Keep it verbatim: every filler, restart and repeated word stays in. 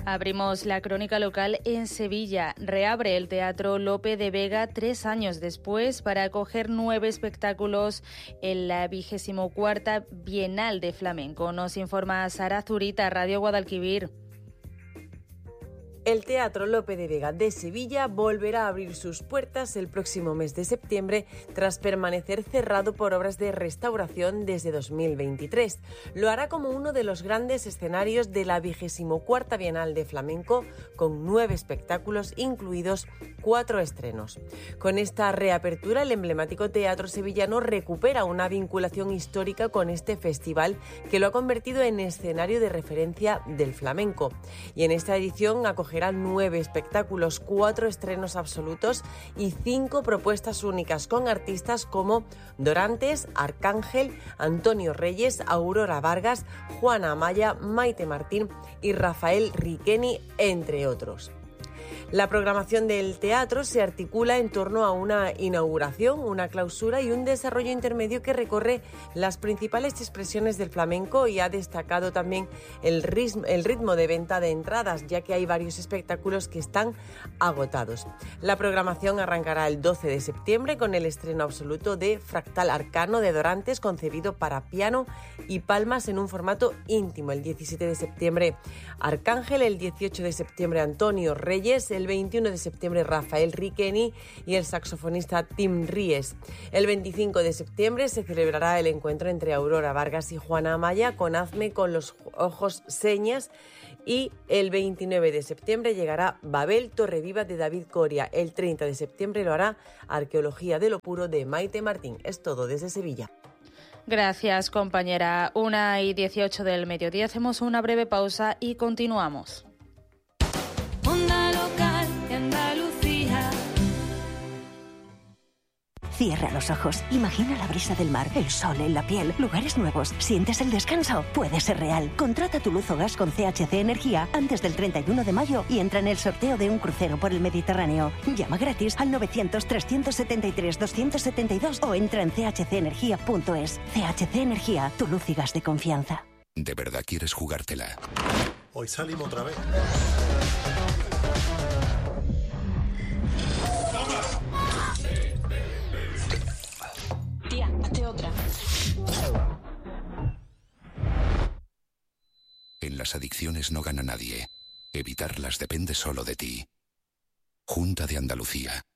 Abrimos la crónica local en Sevilla. Reabre el Teatro Lope de Vega tres años después para acoger nueve espectáculos en la vigésimo cuarta Bienal de Flamenco. Nos informa Sara Zurita, Radio Guadalquivir. El Teatro Lope de Vega de Sevilla volverá a abrir sus puertas el próximo mes de septiembre tras permanecer cerrado por obras de restauración desde dos mil veintitrés. Lo hará como uno de los grandes escenarios de la vigésimo cuarta Bienal de Flamenco, con nueve espectáculos, incluidos cuatro estrenos. Con esta reapertura, el emblemático teatro sevillano recupera una vinculación histórica con este festival que lo ha convertido en escenario de referencia del flamenco. Y en esta edición acogerá nueve espectáculos, cuatro estrenos absolutos y cinco propuestas únicas con artistas como Dorantes, Arcángel, Antonio Reyes, Aurora Vargas, Juana Amaya, Maite Martín y Rafael Riqueni, entre otros. La programación del teatro se articula en torno a una inauguración, una clausura y un desarrollo intermedio que recorre las principales expresiones del flamenco, y ha destacado también el ritmo, el ritmo de venta de entradas, ya que hay varios espectáculos que están agotados. La programación arrancará el doce de septiembre con el estreno absoluto de Fractal Arcano de Dorantes, concebido para piano y palmas en un formato íntimo. El diecisiete de septiembre Arcángel, el dieciocho de septiembre Antonio Reyes, el veintiuno de septiembre Rafael Riqueni y el saxofonista Tim Ries. El veinticinco de septiembre se celebrará el encuentro entre Aurora Vargas y Juana Amaya con Hazme con los ojos señas, y el veintinueve de septiembre llegará Babel Torreviva de David Coria. El treinta de septiembre lo hará Arqueología de lo Puro de Maite Martín. Es todo desde Sevilla. Gracias, compañera. Una y dieciocho del mediodía. Hacemos una breve pausa y continuamos. Onda local de Andalucía. Cierra los ojos, imagina la brisa del mar, el sol en la piel, lugares nuevos. ¿Sientes el descanso? Puede ser real. Contrata tu luz o gas con C H C Energía antes del treinta y uno de mayo y entra en el sorteo de un crucero por el Mediterráneo. Llama gratis al novecientos, trescientos setenta y tres, doscientos setenta y dos o entra en c h c energía punto es. C H C Energía, tu luz y gas de confianza. ¿De verdad quieres jugártela? Hoy salimos otra vez. Tía, hazte otra. En las adicciones no gana nadie. Evitarlas depende solo de ti. Junta de Andalucía.